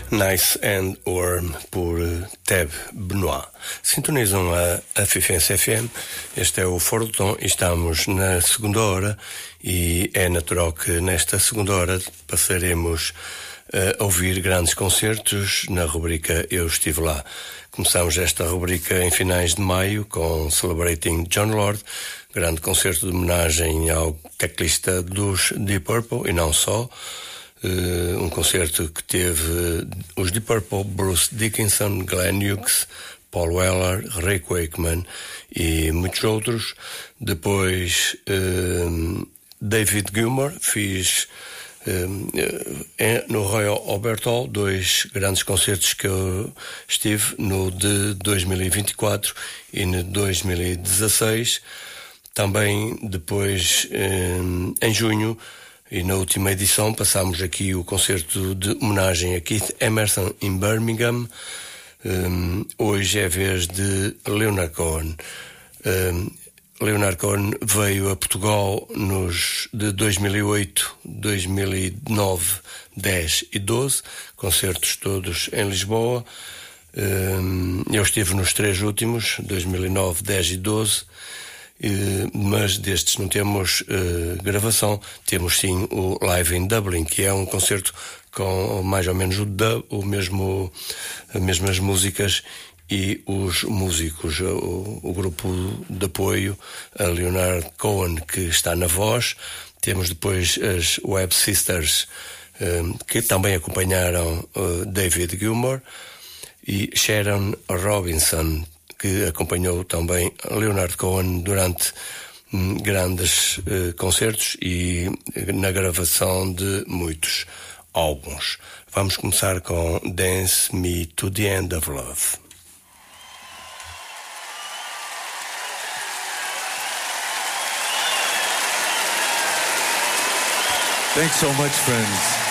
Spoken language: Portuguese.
Nice and Warm por Teb Benoit. Sintonizam a Fifense FM. Este é o Fora do Tom e estamos na segunda hora, e é natural que nesta segunda hora passaremos a ouvir grandes concertos na rubrica Eu Estive Lá. Começamos esta rubrica em finais de maio com Celebrating Jon Lord, grande concerto de homenagem ao teclista dos Deep Purple e não só. Um concerto que teve os Deep Purple, Bruce Dickinson, Glenn Hughes, Paul Weller, Rick Wakeman e muitos outros. Depois David Gilmour fez no Royal Albert Hall dois grandes concertos que eu estive, no de 2024 e no de 2016. Também depois em junho, e na última edição, passámos aqui o concerto de homenagem a Keith Emerson em Birmingham. Hoje é a vez de Leonard Cohen. Leonard Cohen veio a Portugal nos de 2008, 2009, 10 e 12, concertos todos em Lisboa. Eu estive nos três últimos, 2009, 10 e 12. Mas destes não temos gravação. Temos sim o Live in Dublin, que é um concerto com mais ou menos as mesmas músicas e os músicos, o grupo de apoio a Leonard Cohen, que está na voz. Temos depois as Web Sisters, que também acompanharam David Gilmour, e Sharon Robinson, que acompanhou também Leonard Cohen durante grandes concertos e na gravação de muitos álbuns. Vamos começar com Dance Me to the End of Love. Thanks so much, friends.